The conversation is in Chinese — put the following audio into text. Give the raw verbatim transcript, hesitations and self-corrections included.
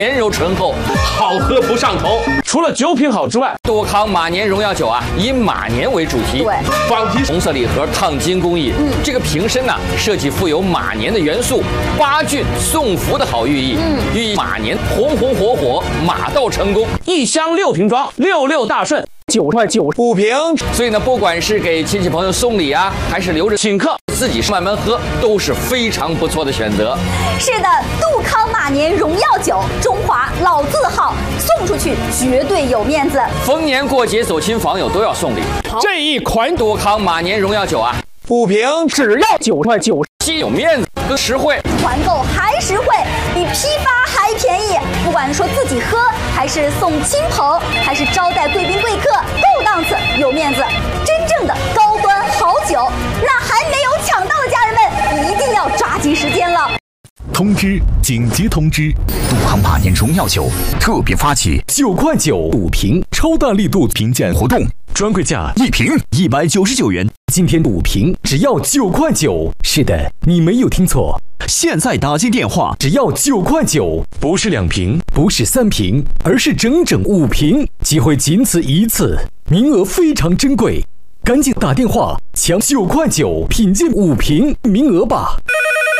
绵柔醇厚，好喝不上头。 除了酒品好之外， 多康马年荣耀酒啊，以马年为主题， 对， 仿题红色礼盒烫金工艺。嗯，这个瓶身呢、啊，设计富有马年的元素，八骏送福的好寓意。嗯，寓意马年红红火火，马到成功。 一箱六瓶装，六六大顺。九块九五瓶，所以呢，不管是给亲戚朋友送礼啊，还是留着请客，自己慢慢喝，都是非常不错的选择。 是的，杜康马年荣耀酒，中华老字号，送出去绝对有面子。 逢年过节走亲访友都要送礼。这一款杜康马年荣耀酒啊，五瓶只要九块九，既有面子又实惠， 团购还实惠，比批发还便宜。不管说自己喝，还是送亲朋，还是招待贵宾贵客，够档次有面子。真正的高端好酒，那还没有抢到的家人们，一定要抓紧时间了。 通知！紧急通知！杜康马年荣耀酒特别发起九块九五瓶超大力度评鉴活动，专柜价一瓶一百九十九元，今天五瓶只要九块九。是的，你没有听错，现在打进电话只要九块九，不是两瓶，不是三瓶，而是整整五瓶，机会仅此一次，名额非常珍贵，赶紧打电话抢九块九品鉴五瓶名额吧。